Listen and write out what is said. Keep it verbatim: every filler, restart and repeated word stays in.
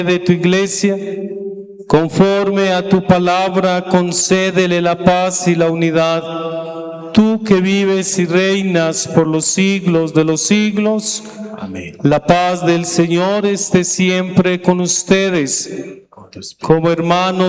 de tu iglesia, conforme a tu palabra, concédele la paz y la unidad. Tú que vives y reinas por los siglos de los siglos. Amén. La paz del Señor esté siempre con ustedes. Como hermanos